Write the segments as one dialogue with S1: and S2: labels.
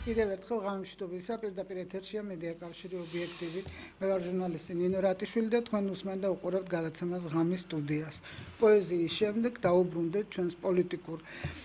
S1: კიდევ ერთხელ გამშვიდობისა პირდაპირ ეთერშია მედია კავშირი ობიექტივი. მე ვარ ჟურნალისტი ნინო რატიშვილი და თქვენ უსმენთ და უყურებთ გადაცემას ღამის სტუდიას. პოეზიის შემდეგ დაუბრუნდეთ ჩვენს პოლიტიკურ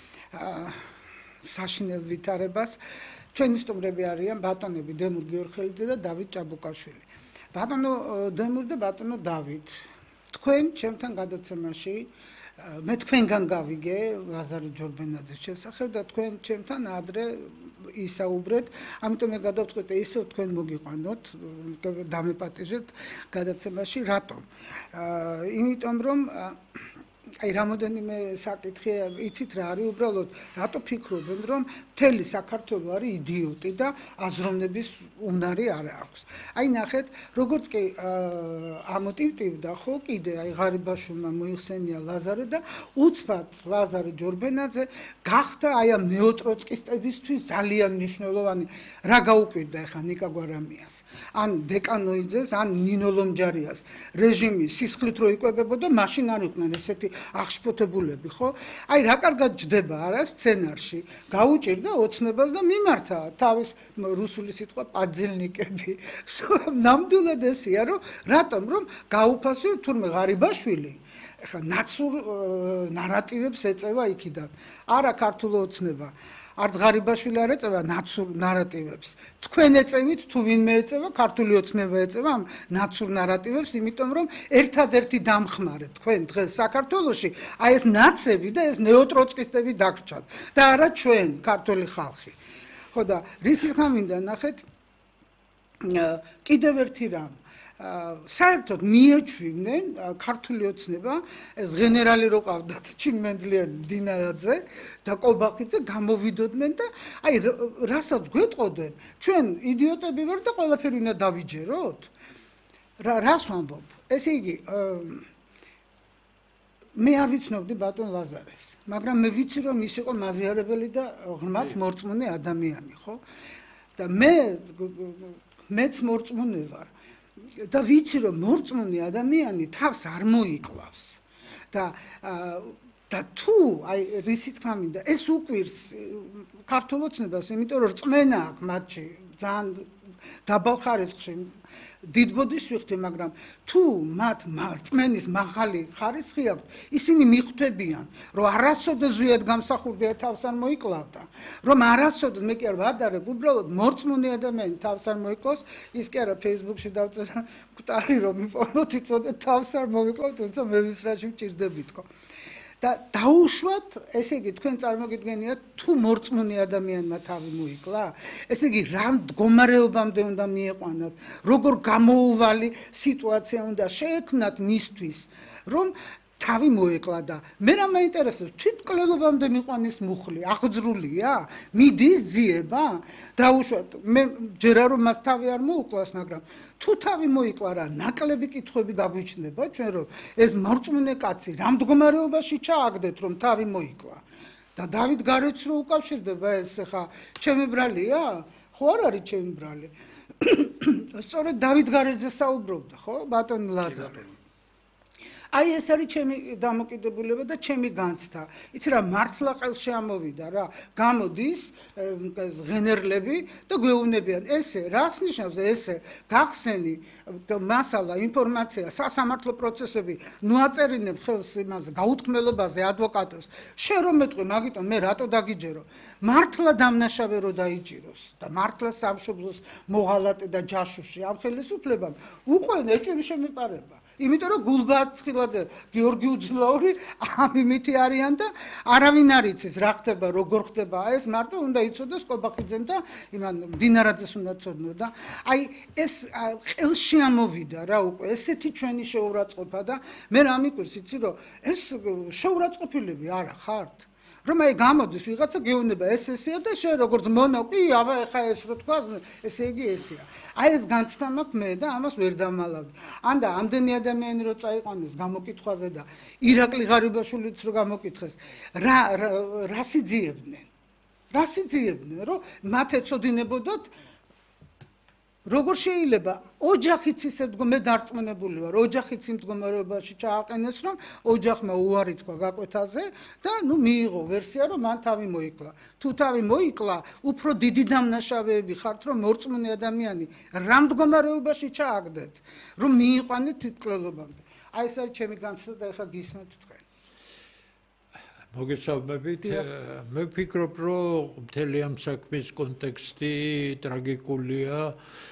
S1: საშინელ ვითარებას. ჩვენი სტუმრები არიან ბატონები დემურ გიორხელიძე და დავით ჭაბუკაშვილი. ბატონო დემურ და ბატონო დავით, თქვენ ჩემთან გადაცემაში მე თქვენგან გავიგე ლაზარე ჯორბენაძის შესახებ და თქვენ ჩემთან ადრე ისაუბრეთ, ამიტომ მე გადავწყვეტე ისევ თქვენ მოგიყვანოთ, დამეპატიჟეთ გადაცემაში, რატომ? იმიტომ რომ აი რამოდენიმე საკითხი იცით რა არის უბრალოდ რატო ფიქრობენ რომ მთელი საქართველო არის იდიოტი და აზროვნების უნარი არ აქვს. აი ნახეთ როგორც კი ამოტივტივდა ხო კიდე აი ღარიბაშვილმა მოიხსენია ლაზარე და უცბად ლაზარე ჯორბენაძე გახდა აი ამ ნეოტროცკისტებისთვის ძალიან მნიშვნელოვანი რა გაუკვირდა ეხა ნიკა გვარამიას ან დეკანოიძეს ან ნინო ლომჯარიას რეჟიმი სისხლით რო იკვებებოდა მაშინ არ იყვნენ ესეთი აღშფოთებულები ხო? აი რა კარგად ჯდება არა სცენარში. გაუჭირდა ოცნებას და მიმართა თავის რუსული სიტყვა პაძილნიკები. ნამდვილად ესია რომ რატომ რომ გაუფასო თურმე ღარიბაშვილი ეხა ნაცურ ნარატივებს ეწევა იქიდან. არა ქართულ ოცნება არც ღარიბაშვილი არ ეწევა ნაცურ ნარატივებს. თქვენ ეწევით თუ ვინმე ეწევა ქართული ოცნება ეწევა ამ ნაცურ ნარატივებს, იმიტომ რომ ერთადერთი დამხმარე თქვენ დღეს საქართველოში აი ეს ნაცები და ეს ნეოტროცკისტები დაგრჩათ და არა ჩვენ ქართული ხალხი. ხო და რისის გამინდა ნახეთ კიდევ ერთი რამ საერთოდ მიეჩვივნენ ქართული ოცნება ეს გენერალი რო ყავდათ ჩინმენდლიან დინარაძე და კობახიძე გამოვიდოდნენ და აი რასაც გვეტყოდნენ ჩვენ იდიოტები ვარ და ყველაფერი უნდა დავიჯეროთ რას ვამბობ ესე იგი მე არ ვიცნობდი ბატონ ლაზარეს მაგრამ მე ვიცი რომ ის იყო მაზიარებელი და ღრმად მორწმუნე ადამიანი ხო და მეც მორწმუნე ვარ და ვიცი რომ მორწმუნე ადამიანი თავს არ მოიკლავს და თუ აი რისი თქმა მინდა ეს უყვირს ქართულ ოცნებას იმიტომ რომ რწმენა აქვს მათში ძალიან დაბალ ხარისხში დიდ ბოდიშს ვიხდი მაგრამ თუ მათ რწმენის მაღალი ხარისხი აქვს ისინი მიხვდებიან რომ არასოდეს ზვიად გამსახურდია თავს არ მოიკლავდა რომ არასოდეს მე კი არ ვადარებ უბრალოდ მორწმუნე ადამიანი თავს არ მოიკლავს ის კი არა Facebook-ში დავწერა მკვდარი რომ მიპოვნოთ იცოდე თავს არ მოიკლავ თუმცა მე ვის რაში მჭირდებით ხო და დაუშვათ ესე იგი თქვენ წარმოგიდგენიათ თუ მორწმუნე ადამიანმა თავი მოიკლა ესე იგი რა მდგომარეობამდე უნდა მieყვანათ როგორ გამოუვალი სიტუაცია უნდა შეექმნათ მისთვის რომ თავი მოეკლა და მე რა მაინტერესებს თვითმკვლელობამდე მიყვანის მუხლი აღძრულია მიდის ძიება დაუშვათ მე ჯერა რომ მას თავი არ მოუკლას მაგრამ თუ თავი მოიკლა რა ნაკლები კითხვები გაგვიჩნდება ჩვენ რომ ეს მორწმუნე კაცი რა მდგომარეობაში ჩააგდეთ რომ თავი მოიკლა და დავით გარეც რო უკავშირდება ეს ხა ჩემი ბრალია ხო არ არის ჩემი ბრალი სწორედ დავით გარეძე საუბრობდა ხო ბატონ ლაზარე აი ეს არის ჩემი დამოკიდებულება და ჩემი განცდა. იცი რა მართლა ყელში ამოვიდა რა. გამოდის ღენერლები და გვეუბნებიან ესე რას ნიშნავს ესე გახსენი მასალა ინფორმაცია სასამართლო პროცესები ნუ აწერინებ ხელს იმაზე გაუთქმელობაზე ადვოკატებს შენ რომ მეტყვი მაგიტომ მე რატო დაგიჯერო მართლა დამნაშავე რო დაიჭიროს და მართლა სამშობლოს მოღალატე და ჯაშუში ამ ხელისუფლებამ უკვე ეჭვი შემეპარება იმიტომ რომ გულბაათ ცხილაძე გიორგი უძლაური ამ იმითი არიან და არავინ არ იცის რა ხდება როგორ ხდება ეს მარტო უნდა იცოდეს კობახიძემ და იმან დინარაძეს უნდა ცოდნო და აი ეს ყელში ამოვიდა რა უკვე ესეთი ჩვენი შეურაცხყოფა და მე რა მიკვირს იცი რომ ეს შეურაცხყოფილები არა ხართ რომ აი გამოდის ვიღაცა გეუბნება ესეა და შენ როგორც მონოკვი აბა ეხა ეს რო თქვა ესე იგი ესეა აი ეს განცდა მაქვს მე და ამას ვერ დამალავდი ან და ამდენი ადამიანი რო წაიყვანეს გამოკითხვაზე და ირაკლი ღარიბაშვილიც რო გამოკითხეს რა სიძიებდნენ რომ მათ ეცოდინებოდათ როგორ შეიძლება ოჯახიც ისე მე დარწმუნებული ვარ, ოჯახიც იმ მდგომარეობაში ჩააყენეს, რომ ოჯახმა უარი თქვა გაკვეთაზე და მიიღო ვერსია, რომ მან თავი მოიკლა. თუ თავი მოიკლა, უფრო დიდი დამნაშავეები ხართ, რომ მორწმუნე ადამიანი რა მდგომარეობაში ჩააგდეთ, რომ მიიყვანეთ თვითმკვლელობამდე. აი ეს არის ჩემი განცდა და ეხლა გისმენთ თქვენ.
S2: მოგესალმებით. მე ვფიქრობ, რომ მთელი ამ საქმის კონტექსტი ტრაგიკულია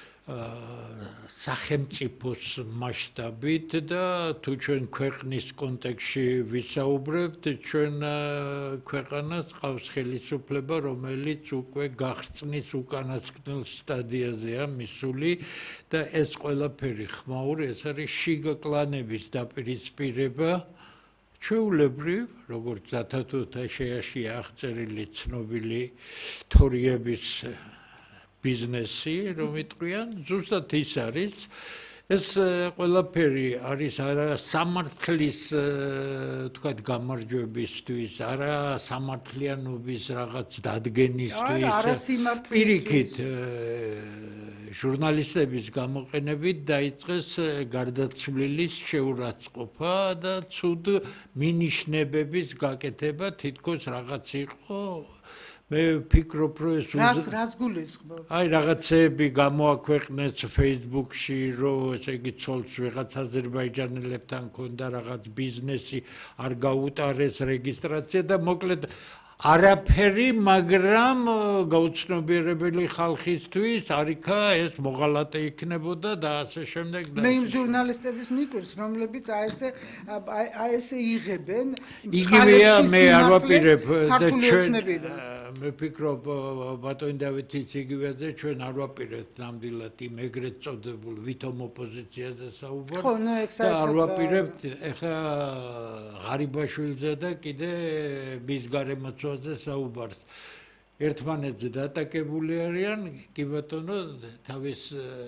S2: სახელმწიფოს მასშტაბით და თუ ჩვენ ქვეყნის კონტექსტში ვისაუბრებთ, ჩვენ ქვეყანას ყავს ხელისუფლება, რომელიც უკვე გაღწნის უკანასკნელ სტადიაზეა მისული და ეს ყველაფერი ხმაური, ეს არის შიგა კლანების დაპირისპირება. ჩვეულებრივ, როგორც დათათოთაშეაში აღწერილი ცნობილი თორიების ბიზნესი, რომ იტყვიან, ზუსტად ის არის. ეს ყველაფერი არის არა სამართლის თქვათ გამარჯვებისთვის, არა სამართლიანობის რაღაც დადგენისთვის, პირიქით ჟურნალისტების გამოყენებით დაიწყეს გარდაცვლილის შეურაცხყოფა და ცუდ მინიშნებების გაკეთება, თითქოს რაღაც იყო. მე ვფიქრობ, რომ ეს
S1: რას გულისხმობ?
S2: აი რაღაცეები გამოაქვეყნეს Facebook-ში, რომ ესე იგი ცოლს ვიღაც აზერბაიჯანელებთან ქონდა რაღაც ბიზნესი, არ გაუტარეს რეგისტრაცია და მოკლედ არაფერი, მაგრამ გაუცნობიერებელი ხალხისთვის არიქა ეს მოღალატე იქნებოდა და ასე შემდეგ.
S1: მე იმ ჟურნალისტების მიკვირს, რომლებიც აი ესე იღებენ.
S2: იგივეა, მე არ ვაპირებ და ჩვენ მე ვფიქრობ, ბატონი დავითიც იგივეზე ჩვენ არ ვაპირებთ ნამდვილად იმ ეგრეთ წოდებულ ვითომ ოპოზიციაზე საუბარს და არ ვაპირებთ ეხლა ღარიბაშვილზე და კიდე მის გარემოცვაზე საუბარს. ერთმანეთზე დატაკებული არიან, კი ბატონო, თავის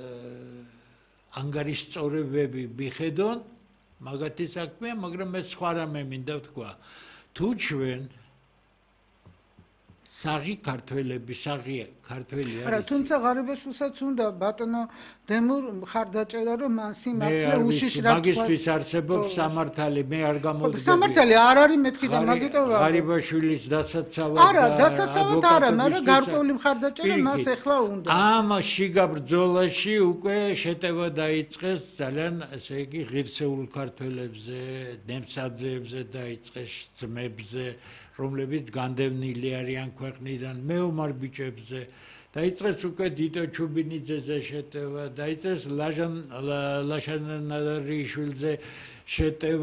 S2: ანგარიშწორებები მიხედონ, მაგათი საქმეა, მაგრამ მე სხვა რამე მინდა ვთქვა. თუ ჩვენ საღი ქართველი არის.
S1: არა, თუმცა ღარიბაშვილსაც უნდა ბატონო დემურ მხარდაჭერა, რომ მან სიმართლე უშიშრად
S2: მაგისტრის არსებობს სამართალი, მე არ გამოვიდგები.
S1: სამართალი არ არის მეთქი და მაგიტომ
S2: ღარიბაშვილის დასაცავად
S1: არა, დასაცავად არა, მაგრამ გარკვეული მხარდაჭერა მას ეხლა უნდა.
S2: ამ შიგა ბრძოლაში უკვე შეტევა დაიწყეს ძალიან, ესე იგი, ღირსეულ ქართველებზე, ნემსაძეებზე დაიწყეს, ძმებზე, რომლებიც განდევნილი არიან ქვეყნიდან, მეომარ ბიჭებზე. დაიწყეს უკვე დიდო ჩუბინიძეზე შეტევა, დაიწყეს ლაშან ნადარიშვილზე შეტევა.